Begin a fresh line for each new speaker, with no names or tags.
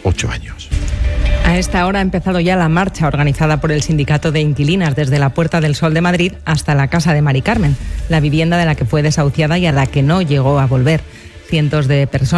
8 años.
A esta hora ha empezado ya la marcha organizada por el Sindicato de Inquilinas desde la Puerta del Sol de Madrid hasta la casa de Mari Carmen, la vivienda de la que fue desahuciada y a la que no llegó a volver. Cientos de personas